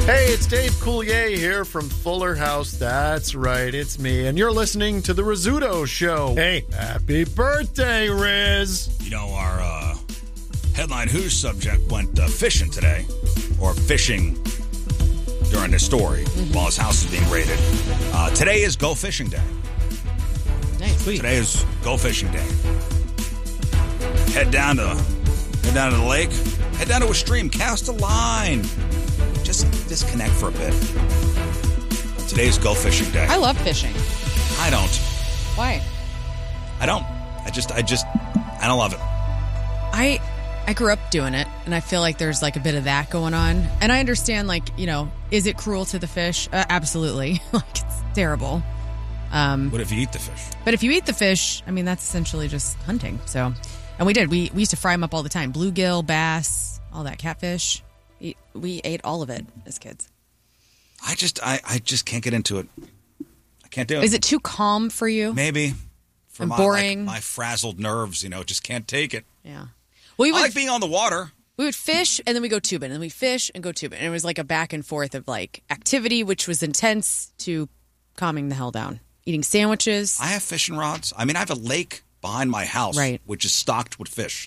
Hey, it's Dave Coulier here from Fuller House. That's right, it's me. And you're listening to The Rizzuto Show. Hey, happy birthday, Riz. You know, our headline Who's subject went fishing today, or fishing during this story while his house is being raided. Today is Go Fishing Day. Nice. Today is Go Fishing Day. Head down to the lake, head down to a stream, cast a line. Just disconnect for a bit. Today's Go Fishing Day. I love fishing. I don't. Why? I don't. I don't love it. I grew up doing it, and I feel like there's like a bit of that going on. And I understand, like, you know, is it cruel to the fish? Absolutely. Like, it's terrible. What if you eat the fish? But if you eat the fish, I mean, that's essentially just hunting. So, and we did. We used to fry them up all the time. Bluegill, bass, all that, catfish. We ate all of it as kids. I just can't get into it. I can't do it. Is it too calm for you? Maybe. For and boring? my frazzled nerves, just can't take it. Yeah. Well, I like being on the water. We would fish, and then we go tubing, and then we fish and go tubing. And it was like a back and forth of like activity, which was intense, to calming the hell down. Eating sandwiches. I have fishing rods. I mean, I have a lake behind my house, which is stocked with fish.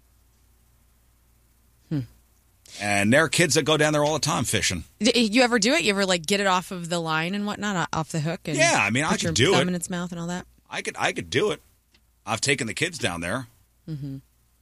And there are kids that go down there all the time fishing. You ever do it? You ever like get it off of the line and whatnot, off the hook? And yeah, I mean, I could do it. Put your thumb in its mouth and all that. I could do it. I've taken the kids down there. Mm-hmm.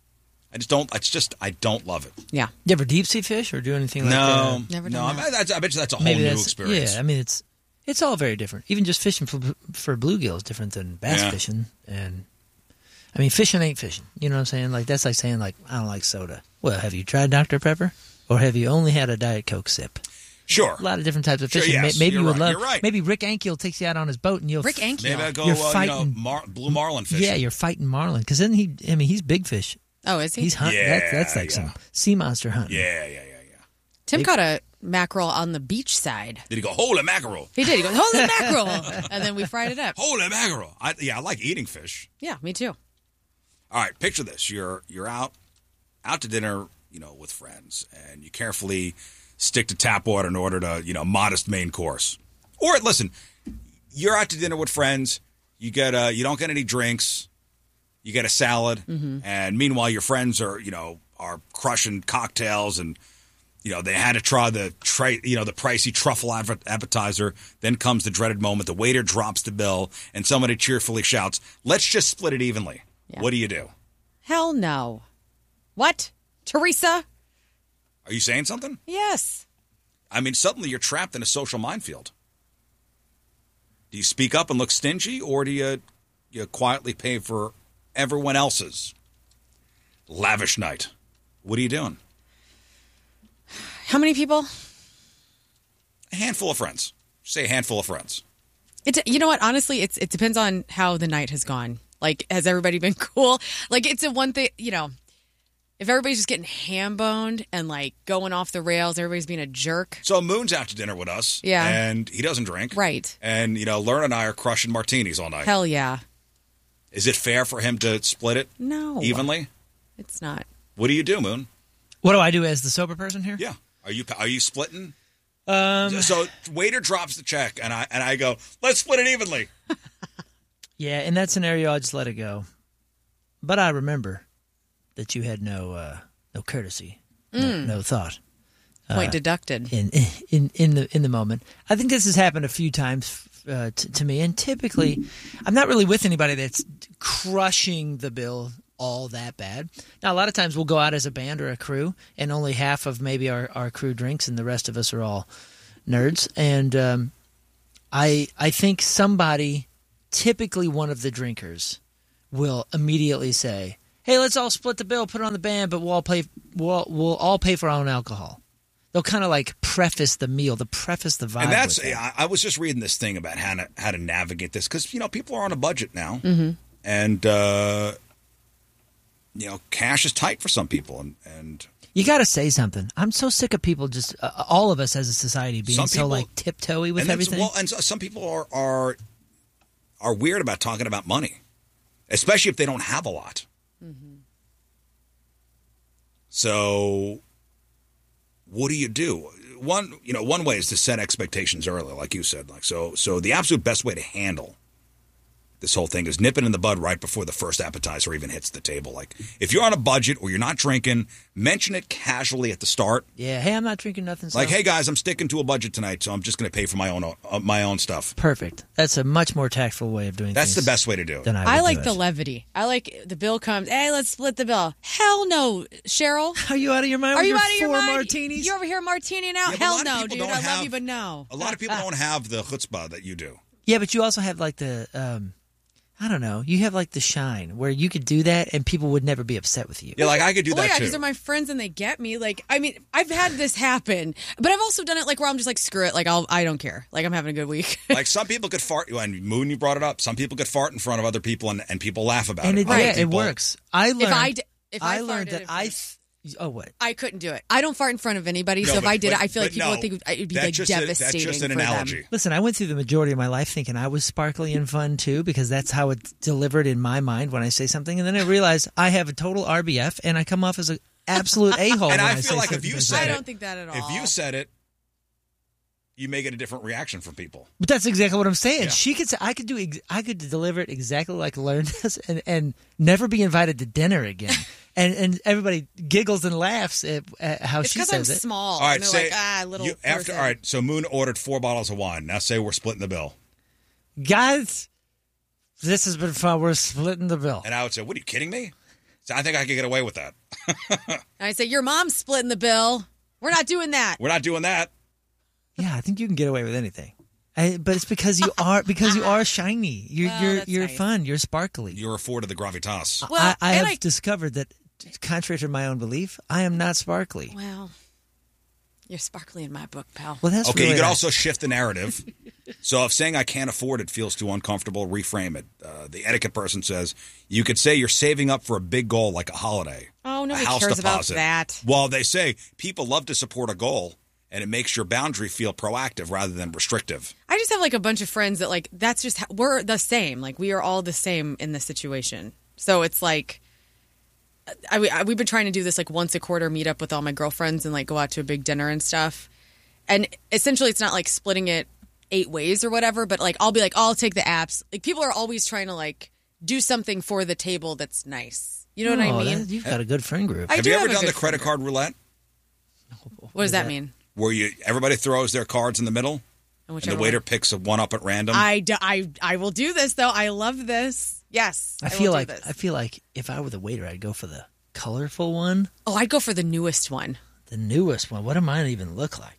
I don't love it. Yeah. You ever deep sea fish or do anything like that? Never done that. I bet you that's a whole new experience. Yeah, I mean, it's all very different. Even just fishing for bluegill is different than bass fishing. And I mean, fishing ain't fishing. You know what I'm saying? Like, that's like saying, like, I don't like soda. Well, have you tried Dr. Pepper? Or have you only had a Diet Coke sip? Sure. A lot of different types of fishing. Sure, yes, maybe you would love. You're right. Maybe Rick Ankiel takes you out on his boat and you'll. Rick Ankiel. Maybe I go. You're fighting blue marlin fishing. Yeah, you're fighting marlin because then he's big fish. Oh, is he? He's hunting. That's like some sea monster hunting. Yeah. Tim caught a mackerel on the beach side. Did he go, holy mackerel? He did. He goes, holy mackerel, and then we fried it up. Holy mackerel! I like eating fish. Yeah, me too. All right, picture this: you're out to dinner, with friends, and you carefully stick to tap water in order to, modest main course. Or listen, you're out to dinner with friends, you don't get any drinks, you get a salad, and meanwhile your friends are crushing cocktails, and they had to try the pricey truffle appetizer. Then comes the dreaded moment: the waiter drops the bill, and somebody cheerfully shouts, "Let's just split it evenly." Yeah. What do you do? Hell no. What? Teresa? Are you saying something? Yes. I mean, suddenly you're trapped in a social minefield. Do you speak up and look stingy, or do you quietly pay for everyone else's lavish night? What are you doing? How many people? A handful of friends. Say a handful of friends. You know what? Honestly, it depends on how the night has gone. Like, has everybody been cool? Like, it's a one thing, if everybody's just getting ham-boned and, like, going off the rails, everybody's being a jerk. So Moon's out to dinner with us. Yeah. And he doesn't drink. Right. And, Lerna and I are crushing martinis all night. Hell yeah. Is it fair for him to split it? No. Evenly? It's not. What do you do, Moon? What do I do as the sober person here? Yeah. Are you splitting? So waiter drops the check, and I go, let's split it evenly. Yeah, in that scenario, I'll just let it go. But I remember that you had no courtesy, no thought. Point deducted. In the moment. I think this has happened a few times to me, and typically, I'm not really with anybody that's crushing the bill all that bad. Now, a lot of times we'll go out as a band or a crew, and only half of maybe our crew drinks, and the rest of us are all nerds. And I think somebody, typically one of the drinkers, will immediately say, "Hey, let's all split the bill, put it on the band, but we'll all pay for our own alcohol." They'll kind of like preface the meal, preface the vibe. And that's with that. I was just reading this thing about how to navigate this, because people are on a budget now, and cash is tight for some people, and you got to say something. I'm so sick of people just all of us as a society being people, so like tiptoey with everything. Well, and some people are weird about talking about money, especially if they don't have a lot. So, what do you do? one way is to set expectations early, like you said. Like so the absolute best way to handle this whole thing is nip it in the bud right before the first appetizer even hits the table. Like, if you're on a budget or you're not drinking, mention it casually at the start. Yeah, hey, I'm not drinking nothing. So. Like, hey guys, I'm sticking to a budget tonight, so I'm just going to pay for my own stuff. Perfect. That's a much more tactful way of doing That's things. the best way to do it. I like the levity. I like the bill comes. Hey, let's split the bill. Hell no, Cheryl. Are you out of your mind? Are with you out of your four mind? martinis? You over here martini now? Yeah, Hell no, dude. I love you, but no. A lot of people don't have the chutzpah that you do. Yeah, but you also have like the I don't know. You have like the shine where you could do that and people would never be upset with you. Yeah, like I could do that yeah, too. these are my friends and they get me. Like, I mean, I've had this happen, but I've also done it like where I'm just like, screw it. Like, I don't care. Like, I'm having a good week. Like some people could fart, and Moon, you brought it up. Some people could fart in front of other people and people laugh about and it. it works. I learned. If I learned farted that what? I couldn't do it. I don't fart in front of anybody, so if I did it, I feel like people would think it would be like devastating that's just an for analogy. them. Listen, I went through the majority of my life thinking I was sparkly and fun too, because that's how it's delivered in my mind when I say something, and then I realized I have a total RBF and I come off as an absolute a-hole. And when I feel like if you said I it, don't think that at all. if you said it, you may get a different reaction from people. But that's exactly what I'm saying. Yeah. She could say I could deliver it exactly like Lauren does, and never be invited to dinner again. and everybody giggles and laughs at how it's she because I'm says it. small. All right, and they're say like, little person. all right. So Moon ordered 4 bottles of wine. Now say we're splitting the bill. Guys, this has been fun. We're splitting the bill. And I would say, "What are you kidding me?" So I think I could get away with that. And I say, your mom's splitting the bill. We're not doing that. We're not doing that. Yeah, I think you can get away with anything. But it's because you are shiny. You're nice. fun. You're sparkly. You're afforded the gravitas. Well, I and have discovered that, contrary to my own belief, I am not sparkly. Well, you're sparkly in my book, pal. Well, that's Okay, really you could nice. also shift the narrative. So if saying I can't afford it feels too uncomfortable, reframe it. The etiquette person says you could say you're saving up for a big goal like a holiday. Oh, a nobody house cares deposit. about that. Well, they say people love to support a goal, and it makes your boundary feel proactive rather than restrictive. I just have like a bunch of friends that like that's just we're the same. Like we are all the same in this situation. So it's like we've been trying to do this like once a quarter meetup with all my girlfriends and like go out to a big dinner and stuff. And essentially, it's not like splitting it 8 ways or whatever, but like I'll be like, oh, I'll take the apps. Like people are always trying to like do something for the table that's nice. You know what I mean? You've got a good friend group. Have you ever done the credit card roulette, What does that mean? where everybody throws their cards in the middle, and the waiter picks one up at random? I will do this though. I love this. Yes, I feel like if I were the waiter, I'd go for the colorful one, Oh, I'd go for the newest one. the newest one. What do mine even look like?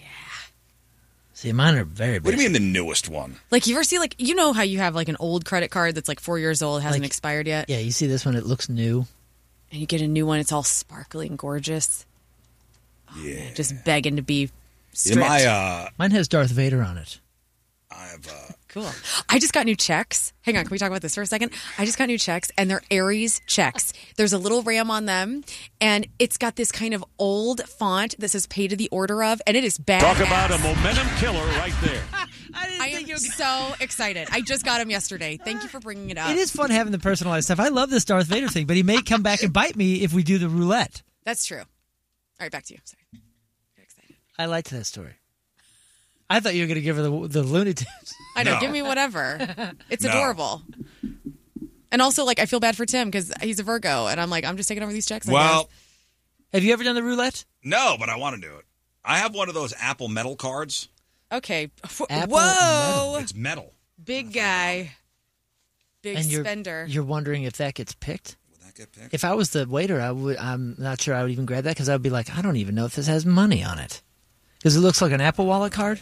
See, mine are very big. What do you mean the newest one? Like you ever see like you know how you have like an old credit card that's like 4 years old, hasn't Like- expired yet, Yeah, you see this one, it looks new. and you get a new one. It's all sparkly and gorgeous. Yeah. Just begging to be stripped. Mine has Darth Vader on it. Cool. I just got new checks. Hang on, can we talk about this for a second? I just got new checks, and they're Aries checks. There's a little ram on them, and it's got this kind of old font that says "Pay to the order of," and it is badass. Talk about a momentum killer right there. I am so excited. I just got them yesterday. Thank you for bringing it up. It is fun having the personalized stuff. I love this Darth Vader thing, but he may come back and bite me if we do the roulette. That's true. All right, back to you. Sorry. Get excited. I liked that story. I thought you were going to give her the Looney Tunes. I know. No. Give me whatever. It's No. adorable. And also, like, I feel bad for Tim because he's a Virgo, and I'm like, I'm just taking over these checks. I Well, Have you ever done the roulette? no, but I want to do it. I have one of those Apple metal cards. guess. Okay. Apple Whoa. It's metal. Big guy. Big And spender. you're wondering if that gets picked? Would that get picked? If I was the waiter, I'm not sure I would even grab that because I would be like, I don't even know if this has money on it. Because it looks like an Apple Wallet card.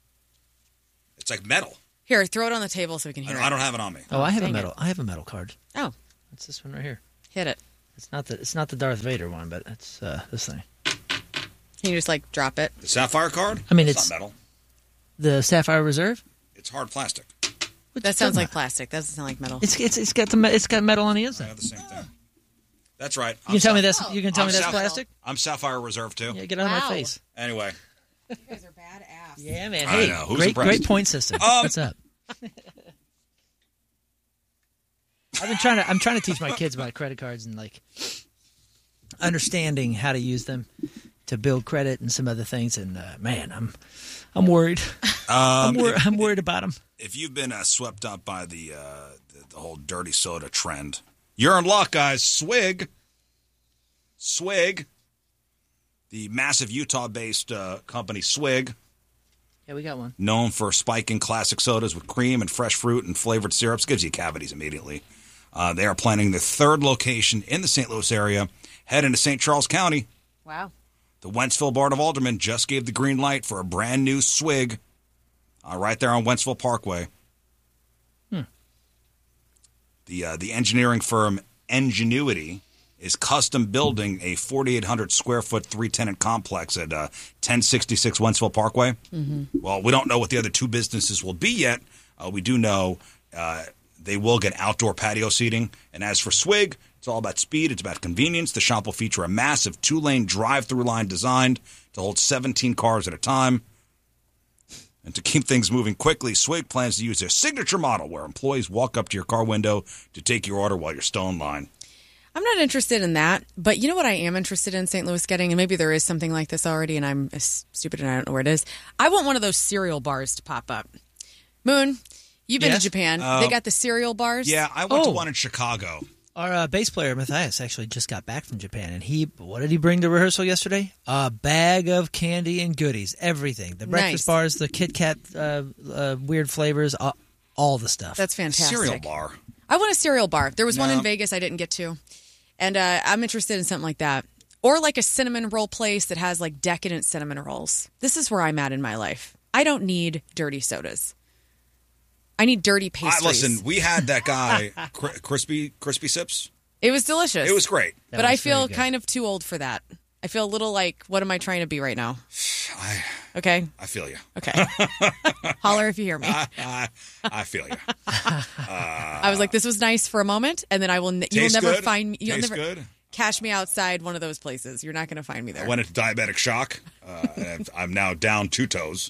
It's like metal. Here, throw it on the table so we can hear I it. don't have it on me. Oh, I have a dang metal. I have a metal card. Oh, It's this one right here. hit it. It's not the Darth Vader one, but it's this thing. Can you just, like, drop it? The Sapphire card? I mean, it's it's- not metal. The Sapphire Reserve. It's hard plastic. That sounds like plastic. That doesn't sound like metal. It's got metal on the I inside. have the same thing. That's right. You can tell me that's I'm plastic. I'm Sapphire Reserve too. Yeah, get out of Wow. my face. Anyway, You guys are badass. Yeah, man. I Hey, know. Who's great impressed? point system. What's up? I'm trying to teach my kids about credit cards and like understanding how to use them. to build credit and some other things. And man, I'm worried. I'm worried about them. If you've been swept up by the whole dirty soda trend, you're in luck, guys. Swig, the massive Utah-based company Swig. Yeah, we got one. Known for spiking classic sodas with cream and fresh fruit and flavored syrups. Gives you cavities immediately. They are planning their third location in the St. Louis area, head into St. Charles County. Wow. The Wentzville Board of Aldermen just gave the green light for a brand new Swig right there on Wentzville Parkway. The engineering firm Ingenuity is custom building a 4,800 square foot 3-tenant complex at 1066 Wentzville Parkway. Mm-hmm. Well, we don't know what the other two businesses will be yet. We do know they will get outdoor patio seating. And as for Swig, it's all about speed. It's about convenience. The shop will feature a massive 2-lane drive-through line designed to hold 17 cars at a time. And to keep things moving quickly, Swig plans to use their signature model where employees walk up to your car window to take your order while you're still in line. I'm not interested in that, but you know what I am interested in St. Louis getting, and maybe there is something like this already, and I'm stupid and I don't know where it is. I want one of those cereal bars to pop up. Moon, you've been to Japan. They got the cereal bars. Yeah, I went to one in Chicago. Our bass player, Matthias, actually just got back from Japan, and what did he bring to rehearsal yesterday? A bag of candy and goodies, everything. The breakfast bars, the Kit Kat weird flavors, all the stuff. That's fantastic. Cereal bar. I want a cereal bar. There was one in Vegas I didn't get to, and I'm interested in something like that. Or like a cinnamon roll place that has like decadent cinnamon rolls. This is where I'm at in my life. I don't need dirty sodas. I need dirty pastries. Listen, we had that guy, Crispy Sips. It was delicious. It was great. But I feel kind of too old for that. I feel a little like, what am I trying to be right now? Okay? I feel you. Okay. Holler if you hear me. I feel you. I was like, this was nice for a moment, and then you'll never find me. You'll never catch me outside one of those places. You're not going to find me there. I went into diabetic shock. And I'm now down 2 toes.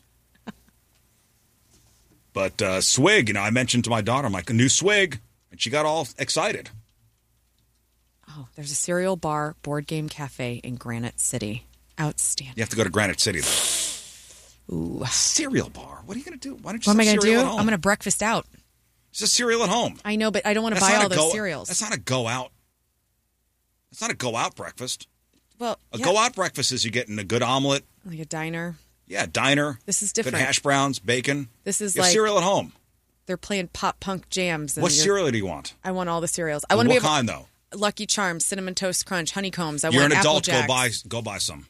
But Swig, I mentioned to my daughter, I'm like, a new Swig. And she got all excited. Oh, there's a cereal bar, board game cafe in Granite City. Outstanding. You have to go to Granite City, though. Ooh. A cereal bar. What are you going to do? Why don't you What am I going to do? I'm going to breakfast out. It's a cereal at home. I know, but I don't want to buy all those cereals. That's not a go out. That's not a go out breakfast. Well, a go out breakfast is you getting a good omelet. Like a diner. Yeah, diner. This is different. Good hash browns, bacon. This is like cereal at home. They're playing pop punk jams. What cereal do you want? I want all the cereals. I want to be what kind though? Lucky Charms, Cinnamon Toast Crunch, Honeycombs. You're want an Apple adult. Jacks. Go buy some.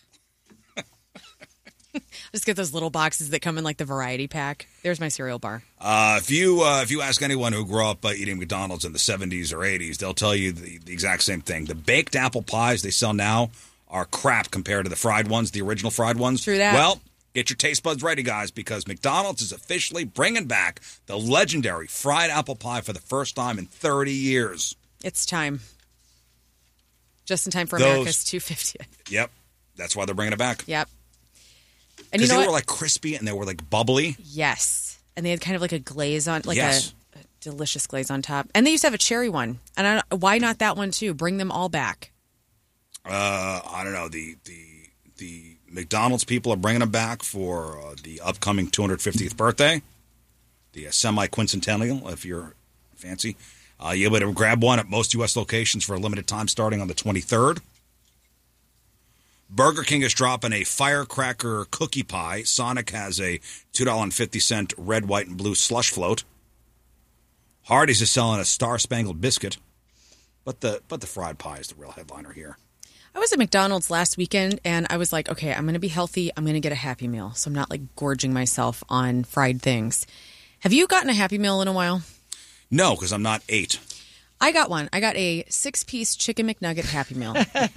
Just get those little boxes that come in like the variety pack. There's my cereal bar. If you ask anyone who grew up eating McDonald's in the 70s or 80s, they'll tell you the exact same thing. The baked apple pies they sell now are crap compared to the fried ones, the original fried ones. True that. Well, get your taste buds ready, guys, because McDonald's is officially bringing back the legendary fried apple pie for the first time in 30 years. It's time. Just in time for America's 250th. Yep. That's why they're bringing it back. Yep. And because they were like crispy and they were like bubbly. Yes. And they had kind of like a glaze on, like a delicious glaze on top. And they used to have a cherry one. And why not that one too? Bring them all back. I don't know. The McDonald's people are bringing them back for the upcoming 250th birthday. The semi-quincentennial, if you're fancy. You'll be able to grab one at most U.S. locations for a limited time starting on the 23rd. Burger King is dropping a firecracker cookie pie. Sonic has a $2.50 red, white, and blue slush float. Hardee's is selling a Star-Spangled Biscuit. But the fried pie is the real headliner here. I was at McDonald's last weekend, and I was like, okay, I'm going to be healthy. I'm going to get a Happy Meal, so I'm not like gorging myself on fried things. Have you gotten a Happy Meal in a while? No, because I'm not 8. I got one. I got a 6-piece Chicken McNugget Happy Meal.